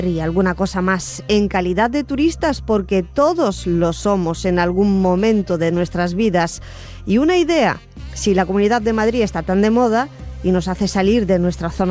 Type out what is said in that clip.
y alguna cosa más en calidad de turistas, porque todos lo somos en algún momento de nuestras vidas. Y una idea, si la Comunidad de Madrid está tan de moda y nos hace salir de nuestra zona